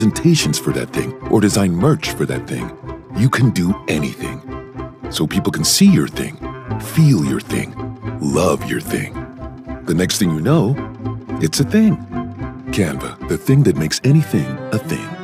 presentations for that thing or design merch for that thing. You can do anything. So people can see your thing, feel your thing, love your thing. The next thing you know, it's a thing. Canva, the thing that makes anything a thing.